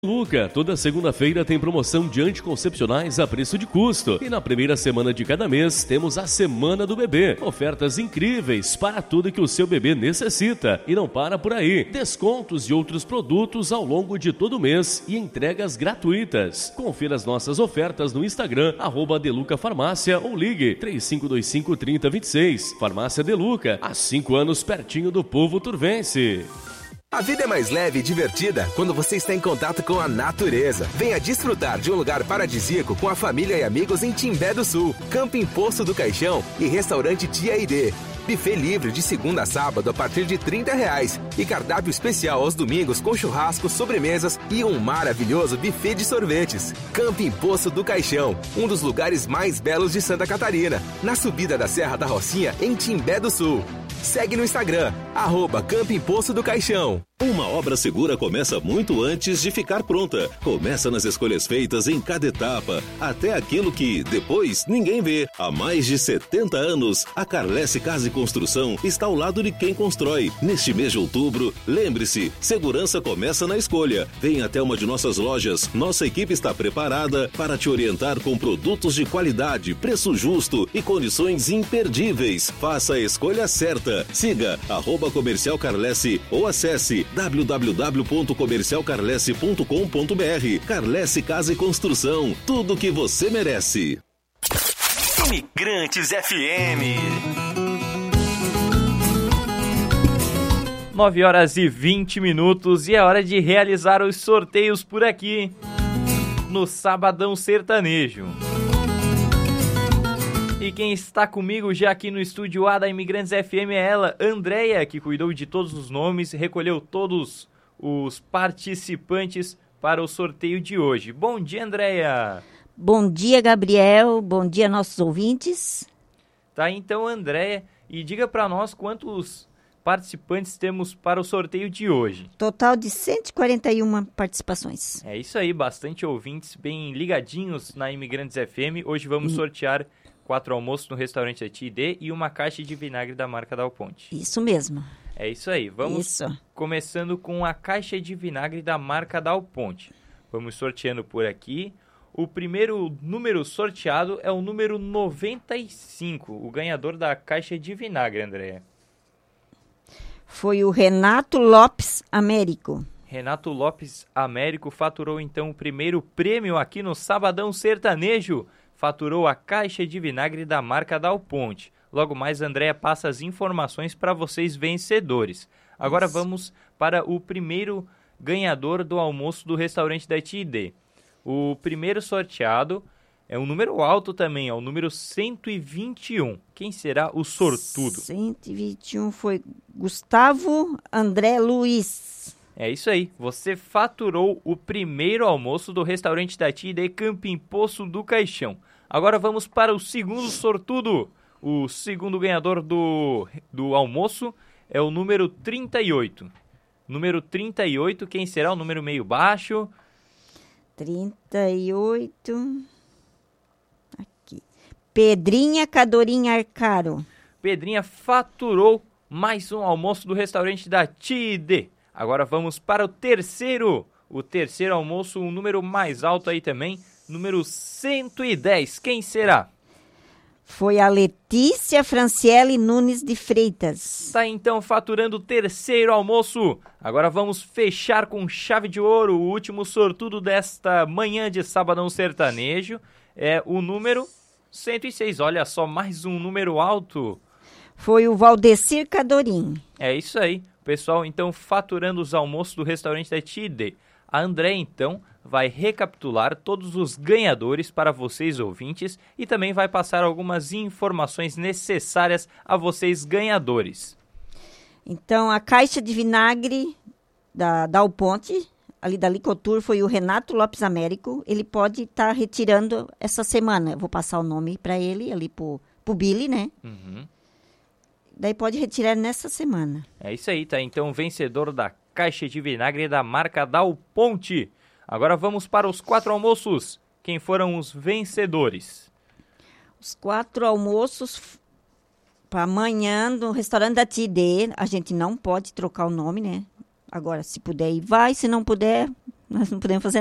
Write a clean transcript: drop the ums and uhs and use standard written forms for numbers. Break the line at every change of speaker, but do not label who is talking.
Luca, toda segunda-feira tem promoção de anticoncepcionais a preço de custo. E na primeira semana de cada mês temos a Semana do Bebê. Ofertas incríveis para tudo que o seu bebê necessita. E não para por aí. Descontos e outros produtos ao longo de todo o mês e entregas gratuitas. Confira as nossas ofertas no Instagram, @Deluca Farmácia ou ligue 3525-3026. Farmácia Deluca, há 5 anos pertinho do povo turvense.
A vida é mais leve e divertida quando você está em contato com a natureza. Venha desfrutar de um lugar paradisíaco com a família e amigos em Timbé do Sul, Camping Poço do Caixão e Restaurante Tia Aide. Buffet livre de segunda a sábado a partir de R$30 e cardápio especial aos domingos com churrasco, sobremesas e um maravilhoso buffet de sorvetes. Camping Poço do Caixão, um dos lugares mais belos de Santa Catarina, na subida da Serra da Rocinha, em Timbé do Sul. Segue no Instagram, @Camping Poço do Caixão.
Uma obra segura começa muito antes de ficar pronta. Começa nas escolhas feitas em cada etapa, até aquilo que, depois, ninguém vê. Há mais de 70 anos, a Carlesse Casa e Construção está ao lado de quem constrói. Neste mês de outubro, lembre-se, segurança começa na escolha. Venha até uma de nossas lojas. Nossa equipe está preparada para te orientar com produtos de qualidade, preço justo e condições imperdíveis. Faça a escolha certa. Siga @Comercial Carlesse ou acesse www.comercialcarlesse.com.br. Carlesse Casa e Construção, tudo o que você merece.
Imigrantes FM.
9h20 e é hora de realizar os sorteios por aqui no Sabadão Sertanejo. E quem está comigo já aqui no estúdio A da Imigrantes FM é ela, Andréia, que cuidou de todos os nomes, recolheu todos os participantes para o sorteio de hoje. Bom dia, Andréia!
Bom dia, Gabriel. Bom dia, nossos ouvintes.
Tá, então, Andréia, e diga para nós quantos participantes temos para o sorteio de hoje.
Total de 141 participações.
É isso aí, bastante ouvintes bem ligadinhos na Imigrantes FM. Hoje vamos sortear 4 almoços no restaurante da Tia e uma caixa de vinagre da marca Dal Ponte.
Isso mesmo.
É isso aí. Vamos começando com a caixa de vinagre da marca Dal Ponte. Vamos sorteando por aqui. O primeiro número sorteado é o número 95, o ganhador da caixa de vinagre, Andréia.
Foi o Renato Lopes Américo.
Renato Lopes Américo faturou então o primeiro prêmio aqui no Sabadão Sertanejo. Faturou a caixa de vinagre da marca Dal Ponte. Logo mais, Andréia passa as informações para vocês vencedores. Agora vamos para o primeiro ganhador do almoço do restaurante da Tia. O primeiro sorteado é um número alto também, é o número 121. Quem será o sortudo?
121 foi Gustavo André Luiz.
É isso aí, você faturou o primeiro almoço do restaurante da Tia Camping Poço do Caixão. Agora vamos para o segundo sortudo. O segundo ganhador do almoço é o número 38. Número 38, quem será? O número meio baixo.
38. Aqui. Pedrinha Cadorinha Arcaro.
Pedrinha faturou mais um almoço do restaurante da Tia. Agora vamos para o terceiro. O terceiro almoço, um número mais alto aí também. Número 110. Quem será?
Foi a Letícia Franciele Nunes de Freitas.
Está então faturando o terceiro almoço. Agora vamos fechar com chave de ouro. O último sortudo desta manhã de Sabadão Sertanejo é o número 106. Olha só, mais um número alto.
Foi o Valdecir Cadorim.
É isso aí. Pessoal, então, faturando os almoços do restaurante da Tia. A André, então, vai recapitular todos os ganhadores para vocês ouvintes e também vai passar algumas informações necessárias a vocês ganhadores.
Então, a caixa de vinagre da Dal Ponte, ali da Licotur, foi o Renato Lopes Américo. Ele pode estar retirando essa semana. Eu vou passar o nome para ele, ali pro Billy, né?
Uhum.
Daí pode retirar nessa semana.
É isso aí, tá? Então, vencedor da caixa de vinagre da marca Dal Ponte. Agora vamos para os 4 almoços. Quem foram os vencedores?
Os 4 almoços para amanhã no restaurante da Tia. A gente não pode trocar o nome, né? Agora, se puder ir, vai. Se não puder, Nós não podemos fazer